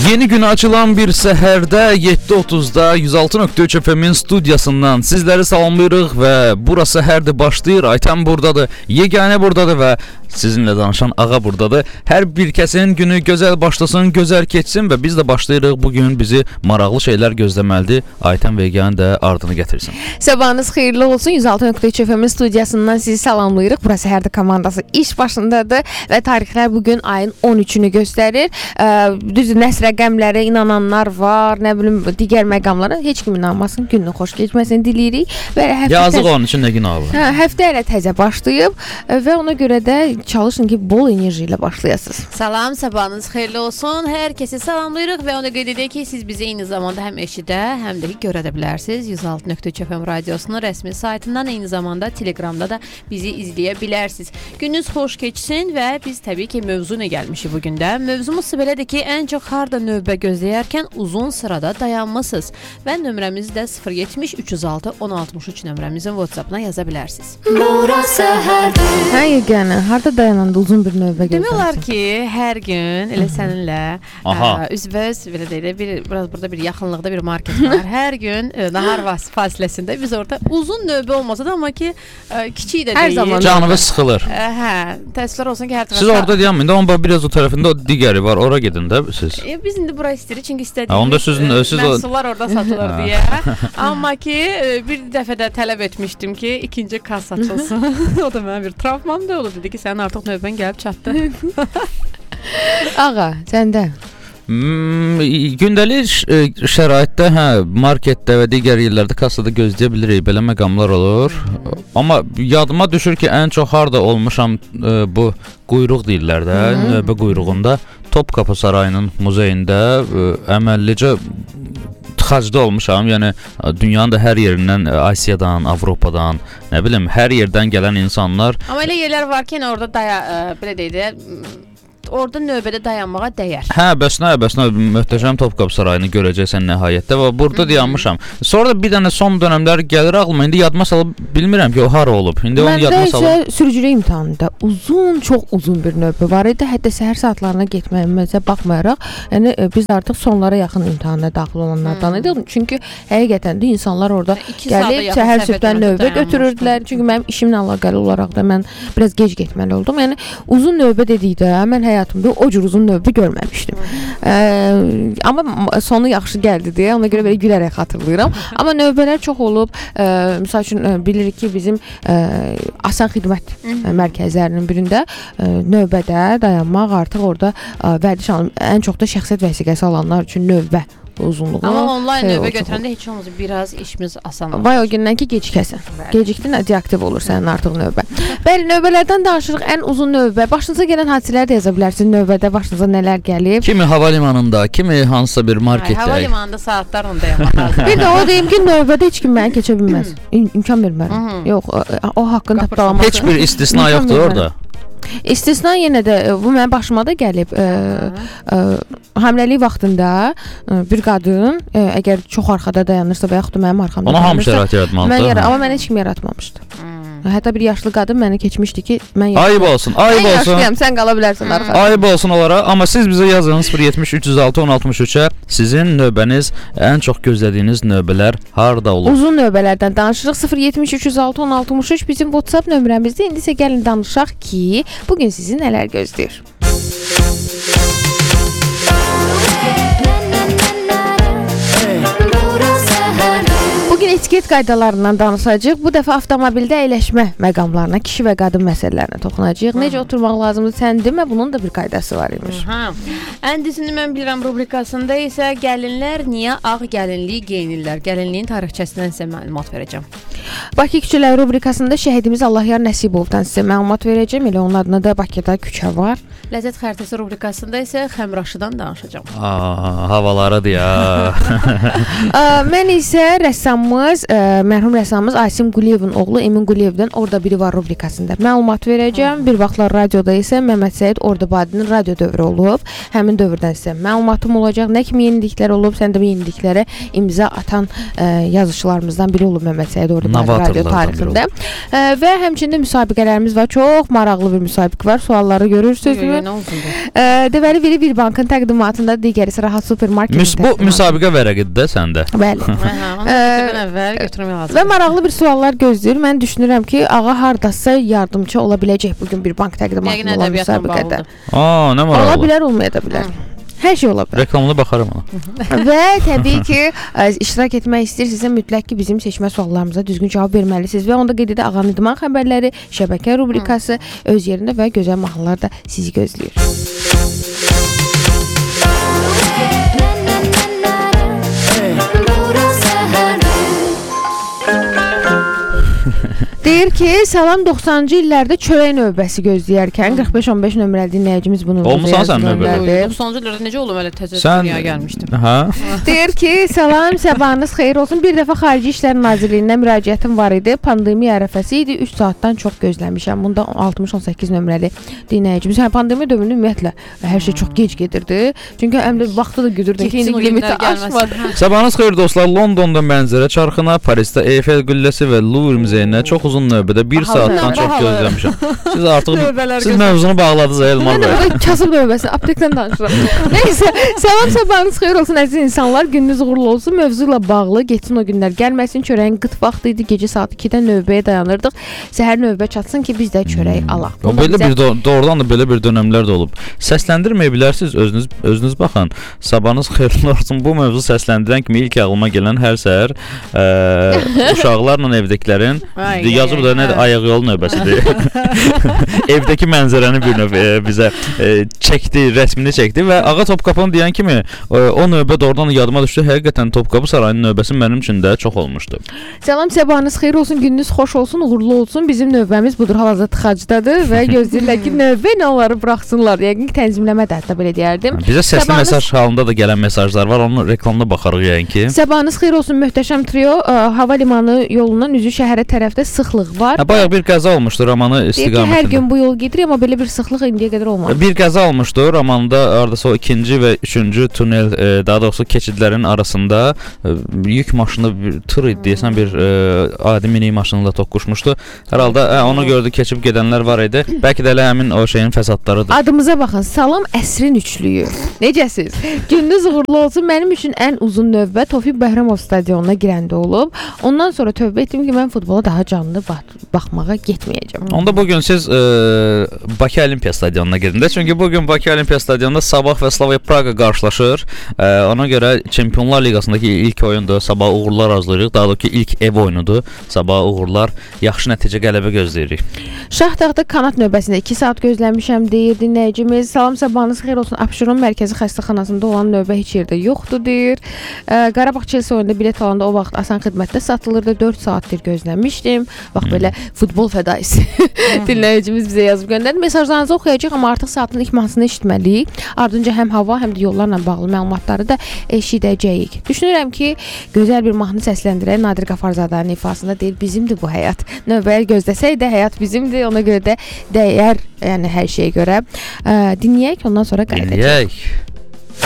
Yeni gün açılan bir səhərdə 7:30'da 106.3 FM-in studiyasından sizləri salamlayırıq və burası səhərdir başlayır. Aytən buradadır, Yeganə buradadır və sizinlə danışan ağa buradadır. Hər bir kəsin günü gözəl başlasın, gözəl keçsin və biz də başlayırıq. Bugün bizi maraqlı şeylər gözləməlidir. Aytən və Yeganə də ardını gətirsin. Sabahınız xeyirli olsun. 106.3 FM-in studiyasından sizi salamlayırıq. Burası səhərdir komandası iş başındadır və tarixlər bugün ayın 13-ünü göstərir. Düzdür, nəsr rəqəmlərə inananlar var, nə bilim digər məqamlara, heç kim inanmasın, günün xoş keçməsini diləyirik və yazıq onun üçün nə günahı var. Həftə ilə təzə başlayıb və ona görə də çalışın ki, bol enerji ilə başlayasınız. Salam, sabahınız xeyirli olsun. Hər kəsi salamlayırıq və ona qeyd edək ki, siz bizi eyni zamanda həm eşidə, həm də görə də bilərsiniz. 106.3 FM radiosunun rəsmi saytından, eyni zamanda Telegramda da bizi izləyə bilərsiniz. Gününüz xoş keçsin və biz təbii ki, mövzu nə gəlmişik bugün də. Mövzumuz belədir ki, ən çox harda növbə gözləyərkən uzun sırada dayanmısınız və nömrəmiz də 070 306 1063 nömrəmizin WhatsApp-dan yaza bilərsiniz. Hə, Yeganə, harda dayananda uzun bir növbə gözləyirsən? Demək olar ki, hər gün elə səninlə üzbəüz belə deyək, biraz burada bir yaxınlıqda bir market var. Hər gün nahar fasiləsində biz orada uzun növbə olmasa da, amma ki, kiçik də deyil. Canınız sıxılır. Hə, təəssüflər olsun ki, hər tərəfə. Siz orada dayanmayın da, amma biraz o tərəfində o digəri var, ora gedin də siz. Biz indi bura istəyirik, çünki onda istədiyimiz məhsullar orada satılır deyə. Amma ki, bir dəfə də tələb etmişdim ki, ikinci kassa açılsın. O da mənə bir travmam da oldu. Dedi ki, sənin artıq növbən gəlib çatdı. Ağa, səndə? Gündəlik şəraitdə, marketdə və digər yerlərdə kassada gözləyə bilirik, belə məqamlar olur. Amma yadıma düşür ki, ən çox harda olmuşam bu quyruq deyirlər də, növbə quyruğunda, Topkapı Sarayının muzeyində əməllicə tıxacda olmuşam. Yəni dünyanın da hər yerindən, Asiyadan, Avropadan, nə bilim, hər yerdən gələn insanlar. Amma elə yerlər var ki, orada belə deyək, orada növbədə dayanmağa dəyər. Hə, bəs nə, möhtəşəm Topkapı Sarayını görəcəksən nəhayətdə və burada dayanmışam. Sonra da bir dənə son dönəmlər gəlir ağlıma. İndi yadıma salıb bilmirəm ki, o hara olub. İndi onu yadıma salıb. Məndə isə sürücülük imtahanında çox uzun bir növbə var idi. Hətta səhər saatlarına getməyimizə baxmayaraq, yəni biz artıq sonlara yaxın imtahana daxil olanlardan idik. Çünki həqiqətən də insanlar orada gəlib səhər sübdən növbə götürürdülər. Çünki mənim işimlə əlaqəli olaraq da mən biraz gec getməli oldum. Yəni uzun növbə dedikdə mən həyatımda o cür uzun növbə görməmişdim. Amma sonu yaxşı gəldi deyə, ona görə belə gülərək xatırlayıram. Amma növbələr çox olub. Məsəl üçün bilirik ki, bizim asan xidmət mərkəzlərinin birində növbədə dayanmaq artıq orada vərdiş ən çox da şəxsiyyət vəsiqəsi alanlar üçün növbə uzunluğu. Amma onlayn növbə götürəndə heç olmaz, biraz işimiz asan olur. Vay o gündən ki, gecikəsən. Gecikdin, deaktiv olur sənin artıq növbə. Bəli, növbələrdən danışırıq. Ən uzun növbə. Başınıza gələn hadisələri da yaza bilərsiniz. Növbədə başınıza nələr gəlib? Kimi havalimanında, kimi hansısa bir marketdə. Havalimanında saatlar onda dayanmaq lazım. Bir də o deyim ki, növbədə heç kim məni keçə bilməz. İmkan vermərəm. Yox, o haqqını tapdalamaq. Heç bir istisna yoxdur orada. İstisna yenə də bu mənim başıma da gəlib. Həmləlik vaxtında bir qadın əgər çox arxada dayanırsa və yaxud da mənim arxamda ona hamı şərait yaratmalıdır. Amma mən heç kim yaratmamışdı. Hətta bir yaşlı qadın mənə keçmişdi ki, mən ayıb olsun. Yaşlıyam, sən qala bilərsən arxada. Ayıb olsun onlara, amma siz bizə yazın 070 306 1063-ə. Sizin növbəniz, ən çox gözlədiyiniz növbələr harda olur? Uzun növbələrdən danışırıq. 070 306 1063 bizim WhatsApp nömrəmizdir. İndi isə gəlin danışaq ki, bugün sizi nələr gözləyir? Bugün etiket qaydalarından danışacağıq. Bu dəfə avtomobildə əyləşmə məqamlarına, kişi və qadın məsələlərinə toxunacağıq. Necə oturmaq lazımdır? Sən demə, bunun da bir qaydası var imiş. Ən düzünü mən bilirəm rubrikasında isə gəlinlər niyə ağ gəlinlik geyinirlər? Gəlinliyin tarixçəsindən sizə məlumat verəcəm. Bakı küçələri rubrikasında şəhidimiz Allahyar Nəsibovdan sizə məlumat verəcəm. Elə onun adına da Bakıda küçə var. Ləzzət xəritəsi rubrikasında isə Xəmraşıdan danışacağam. Havalarıdır ya. Mən isə rəssamımız, mərhum rəssamımız Asim Quliyevin oğlu Emin Quliyevdən Orda Biri Var rubrikasında məlumat verəcəm. Bir vaxtlar radioda isə Məmməd Səid Ordubadinin radio dövrü olub. Həmin dövrdən sizə məlumatım olacaq. Nə kimi yeniliklər olub, sən də bu yeniliklərə imza atan yazıçılarımızdan biri olub Məmməd Səid Ordubadinin radio tarixində. Və həmçində müsabiqələrimiz var. Çox maraqlı bir müsabiqə var. Sualları görürsünüzmü? Nə uzundur? Deməli biri bir bankın təqdimatında, digəri Rahat supermarketin Bu müsabiqə vərəqidir də səndə. Bəli. Əvvəl götürmək lazım. Və maraqlı bir suallar gözləyir. Mən düşünürəm ki, ağa hardasa yardımçı ola biləcək bu gün bir bank təqdimatında olan müsabiqədə. Nə maraqlı. Ola bilər, olmaya da bilər. Hər şey ola bilər. Reklamına baxaram ona. Və təbii ki, iştirak etmək istəyirsinizsə mütləq ki, bizim seçmə suallarımıza düzgün cavab verməlisiniz və onda qeyd edək Ağanın İdman xəbərləri, şəbəkə rubrikası öz yerində və gözəl mahnılar da sizi gözləyir. Deyir ki, salam 90-cı illərdə çörək növbəsi gözləyərkən 45-15 nömrəli dinləyicimiz bunu olmusan sən növbədə? 90-cı illərdə necə olub elə təzə dünyaya gəlmişdim. Hə? Deyir ki, salam, sabahınız xeyir olsun. Bir dəfə Xarici İşlər Nazirliyinə müraciətim var idi. Pandemiya ərəfəsi idi. 3 saatdan çox gözləmişəm. Bunda 60-18 nömrəli dinləyicimiz. Pandemiya dövründə ümumiyyətlə hər şey çox gec gedirdi. Çünki əmdə vaxtı da güdürdün ki, indi limiti aşmadı. Sabahınız xeyir dostlar. Londonda mənzərə çarxına, Parisdə Eyfel qülləsi və Louvre muzeyinə çox uzun növbədə 1 saatdan çox gözləmişəm. Siz artıq mövzunu bağladınız Elmar bəy. Mən kasıb növbəsini aptekdən danışıram. Nəysə, salam sabahınız xeyir olsun əziz insanlar. Gününüz uğurlu olsun. Mövzu ilə bağlı getsin o günlər gəlməsin. Çörəyin qıt vaxtı idi. Gecə saat 2-də növbəyə dayanırdıq. Səhər növbə çatsın ki, biz də çörək alaq. Belə bir doğrudan da belə bir dönəmlər də olub. Səsləndirməyə bilərsiniz, özünüz baxın. Sabahınız xeyirli olsun. Bu mövzu səsləndirən kimi ilk ağlıma gələn hər səhər uşaqlarla evdəkilərin yazıb da nədir? Ayaq yolu növbəsidir. Evdəki mənzərəni bir növ bizə çəkdi, rəsmini çəkdi və Ağa Topqapını deyən kimi o növbə doğrudan yadıma düşdü. Həqiqətən Topqapı sarayının növbəsi mənim üçün də çox olmuşdu. Salam, sabahınız xeyir olsun, gününüz xoş olsun, uğurlu olsun. Bizim növbəmiz budur, hal-hazırda tıxacdadır və gözləyirlər ki, növbə ilə onları buraxsınlar. Yəqin ki, tənzimləmə də hətta belə deyərdim. Bizə səsli mesaj halında da gələn mesajlar var. Onu reklamda baxarıq yəqin ki. Sabahınız xeyir olsun, möhtəşəm trio. Hava limanı yolundan üzü şəhərə tərəfdə sıxlıq var. Bayaq bir qəza olmuşdu Ramanı istiqamətində. Hər gün bu yol gedir, amma belə bir sıxlıq indiyə qədər olmadı. Bir qəza olmuşdu Ramanda, hardasa o 2-ci və 3-cü tunel, daha doğrusu keçidlərin arasında yük maşını bir tır idi deyəsən, bir adi mini maşınla toqquşmuşdu. Hər halda onu gördü, keçib gedənlər var idi. Bəlkə də elə həmin o şeyin fəsadlarıdır. Adımıza baxın. Salam əsrin üçlüyü. Necəsiz? Gününüz uğurlu olsun. Mənim üçün ən uzun növbə Tofiq Bəhramov stadionuna girəndə olub. Ondan sonra tövbə etdim ki, mən futbola daha canlı baxmağa getməyəcəm. Onda bugün siz Bakı Olimpiya stadionuna girin də. Çünki bugün Bakı Olimpiya stadionunda Sabah və Slavia Praqa qarşılaşır. Ona görə Çempionlar Liqasındakı ilk oyundur. Sabah uğurlar arzulayırıq. Daha doğrusu ilk ev oyunudur. Sabah uğurlar, yaxşı nəticə, qələbə gözləyirik. Şahdağda kanat növbəsində 2 saat gözləmişəm deyir dinləyicimiz. Salam, sabahınız xeyir olsun. Abşeron mərkəzi xəstəxanasında olan növbə heç yerdə yoxdur deyir. Qarabağ Chelsea oyununda bilet alanda o vaxt asan xidmətdə satılırdı. 4 saatdir gözləmişdim. Bax belə futbol fədaisi dinləyicimiz bizə yazıb göndərdi. Mesajlarınızı oxuyacağıq, amma artıq saatın ilk mahnısını eşitməliyik. Ardınca həm hava, həm də yollarla bağlı məlumatları da eşidəcəyik. Düşünürəm ki, gözəl bir mahnı səsləndirək. Nadir Qafarzadənin ifasında deyir, bizimdir bu həyat. Növbəyə gözləsək də həyat bizimdir. Ona görə də dəyər, yəni hər şeyə görə. Dinləyək, ondan sonra qayıdacağıq. Dinləyək.